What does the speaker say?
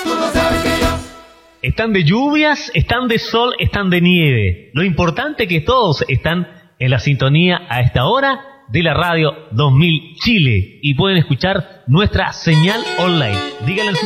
Están de lluvias, están de sol, están de nieve. Lo importante es que todos están en la sintonía a esta hora de la radio 2000 Chile y pueden escuchar nuestra señal online. Díganle